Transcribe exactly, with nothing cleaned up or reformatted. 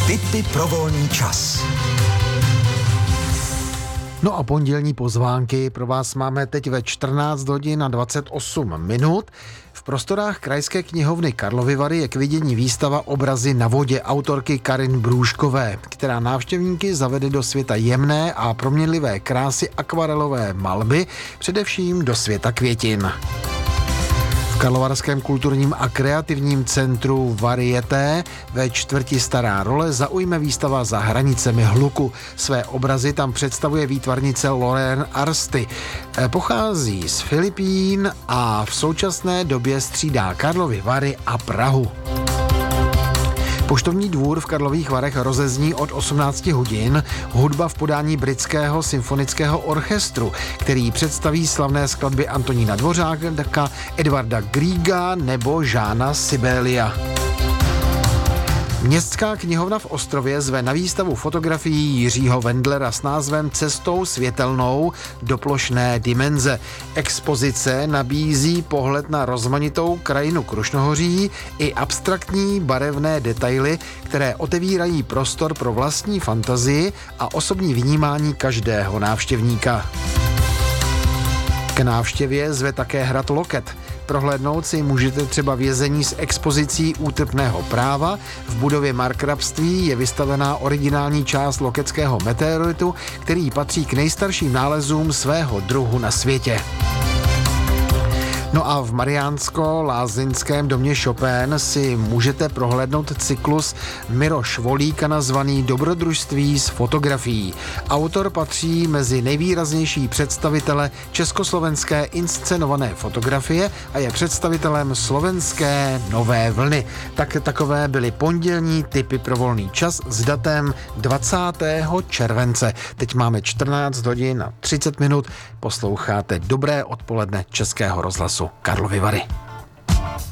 Tipy pro volný čas. No a pondělní pozvánky pro vás máme teď ve čtrnáct hodin a dvacet osm minut. V prostorách Krajské knihovny Karlovy Vary je k vidění výstava Obrazy na vodě autorky Karin Brůškové, která návštěvníky zavede do světa jemné a proměnlivé krásy akvarelové malby, především do světa květin. V Karlovarském kulturním a kreativním centru Varieté ve čtvrti Stará Role zaujme výstava Za hranicemi hluku. Své obrazy tam představuje výtvarnice Lorraine Arsty. Pochází z Filipín a v současné době střídá Karlovy Vary a Prahu. Poštovní dvůr v Karlových Varech rozezní od osmnácti hodin hudba v podání Britského symfonického orchestru, který představí slavné skladby Antonína Dvořáka, Edvarda Griega nebo Žána Sibélia. Městská knihovna v Ostrově zve na výstavu fotografií Jiřího Wendlera s názvem Cestou světelnou do plošné dimenze. Expozice nabízí pohled na rozmanitou krajinu Krušnohoří i abstraktní barevné detaily, které otevírají prostor pro vlastní fantazii a osobní vnímání každého návštěvníka. K návštěvě zve také hrad Loket. Prohlédnout si můžete třeba vězení s expozicí útrpného práva. V budově markrabství je vystavená originální část loketského meteoritu, který patří k nejstarším nálezům svého druhu na světě. No a v Mariánsko-Lázeňském domě Chopin si můžete prohlédnout cyklus Miroš Volíka nazvaný Dobrodružství s fotografií. Autor patří mezi nejvýraznější představitele československé inscenované fotografie a je představitelem slovenské nové vlny. Tak takové byly pondělní tipy pro volný čas s datem dvacátého července. Teď máme čtrnáct hodin a třicet minut. Posloucháte Dobré odpoledne Českého rozhlasu Karlovy Vary.